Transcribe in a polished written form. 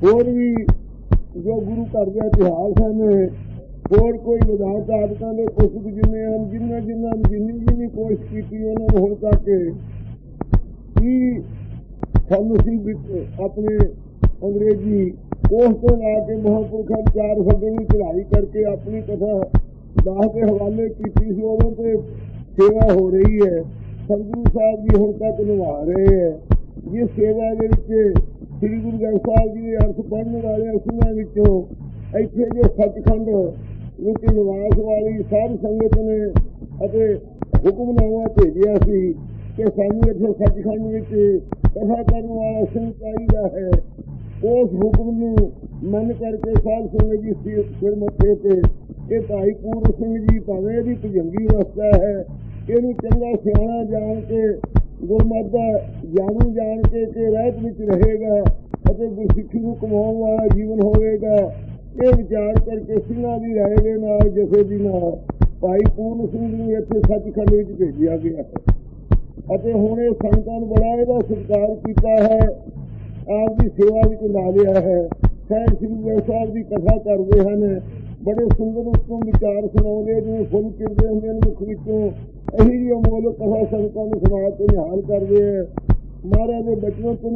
ਹੋਰ ਵੀ ਜੋ ਗੁਰੂ ਘਰ ਦੇ ਇਤਿਹਾਸ ਹਨ, ਹੋਰ ਕੋਈ ਵਿਧਾਨ ਆਦਤਾਂ ਦੇ ਪੁਸਤਕ ਜਿੰਨੇ ਹਨ, ਜਿਨ੍ਹਾਂ ਜਿੰਨੀ ਕੋਸ਼ਿਸ਼ ਕੀਤੀ ਉਹਨਾਂ ਨੂੰ ਹੁਣ ਤੱਕ ਕੀ ਸਾਨੂੰ ਸੀ ਆਪਣੇ ਅੰਗਰੇਜ਼ੀ ਕੋਸ਼ ਤੋਂ ਲਾ ਕੇ ਮਹਾਂਪੁਰਖਾਂ 4 ਸਦੀਆਂ ਦੀ ਚੜ੍ਹਾਈ ਕਰਕੇ ਆਪਣੀ ਕਥਾ ਦਾਸ ਦੇ ਹਵਾਲੇ ਕੀਤੀ ਸੀ। ਉਦੋਂ ਤੇ ਸੇਵਾ ਹੋ ਰਹੀ ਹੈ। ਸਤਿਗੁਰੂ ਸਾਹਿਬ ਜੀ ਹੁਣ ਤੱਕ ਨਿਭਾ ਰਹੇ ਹੈ। ਜਿਸ ਸੇਵਾ ਦੇ ਵਿੱਚ ਸ੍ਰੀ ਗੁਰੂ ਗ੍ਰੰਥ ਸਾਹਿਬ ਜੀ ਦੇ ਅਰਥ ਪੜ੍ਹਨ ਵਾਲੇ ਸਿੰਘਾਂ ਵਿੱਚੋਂ ਇੱਥੇ ਜੋ ਸੱਚਖੰਡ ਵਿੱਚ ਨਿਵਾਸ ਵਾਲੀ ਸਾਧ ਸੰਗਤ ਨੇ ਅਤੇ ਹੁਕਮਨਾਮਾ ਭੇਜਿਆ ਸੀ ਕਿ ਸਾਨੂੰ ਇੱਥੇ ਸੱਚਖੰਡ ਵਿੱਚ ਕਥਾ ਕਰਨ ਵਾਲਾ ਸਿੰਘ ਚਾਹੀਦਾ ਹੈ। ਉਸ ਹੁਕਮ ਨੂੰ ਮੰਨ ਕਰਕੇ ਸਾਧ ਸੰਗਤ ਜੀ ਸਿਰ ਮੱਥੇ ਤੇ ਇਹ ਭਾਈ ਪੂਰਨ ਸਿੰਘ ਜੀ ਭਾਵੇਂ ਇਹਦੀ ਭੁਜੰਗੀ ਅਵਸਥਾ ਹੈ, ਇਹਨੂੰ ਚੰਗਾ ਸਿਆਣਾ ਜਾਣ ਕੇ ਗੁਰਮਤਿ ਦਾ ਜਾਣੂ ਜਾਣ ਕੇ ਕਿ ਰਹਿਤ ਵਿੱਚ ਰਹੇਗਾ ਅਤੇ ਗੁਰਸਿੱਖੀ ਨੂੰ ਕਮਾਉਣ ਵਾਲਾ ਜੀਵਨ ਹੋਵੇਗਾ, ਇਹ ਵਿਚਾਰ ਕਰਕੇ ਸਿੰਘਾਂ ਦੀ ਰਾਏ ਦੇ ਨਾਲ ਜਥੇ ਦੀ ਨਾਲ ਭਾਈ ਪੂਰਨ ਸਿੰਘ ਨੂੰ ਇੱਥੇ ਸੱਚਖੰਡ ਵਿੱਚ ਭੇਜਿਆ ਗਿਆ ਹੈ ਅਤੇ ਹੁਣ ਇਹ ਸੰਗਤਾਂ ਨੂੰ ਬੜਾ ਇਹਦਾ ਸਤਿਕਾਰ ਕੀਤਾ ਹੈ, ਆਪ ਦੀ ਸੇਵਾ ਵਿੱਚ ਲਾ ਲਿਆ ਹੈ। ਸਾਹਿਬ ਸ੍ਰੀ ਗੁਰੂ ਸਾਹਿਬ ਦੀ ਕਥਾ ਕਰਦੇ ਹਨ, ਬੜੇ ਸੁੰਦਰ ਉੱਤਮ ਵਿਚਾਰ ਸੁਣਾਉਂਦੇ, ਜਿਵੇਂ ਫੁੱਲ ਚਿਰਦੇ ਹੁੰਦੇ ਹਨ ਮੁੱਖ ਵਿੱਚੋਂ, ਇਹੀ ਜਿਹੀ ਅਮੋਲਕ ਕਥਾ ਸੰਗਤਾਂ ਨੂੰ ਸੁਣਾ ਕੇ ਨਿਹਾਲ ਕਰਦੇ ਹੈ। ਮਹਾਰਾਜ ਦੇ ਬਚਨੋਂ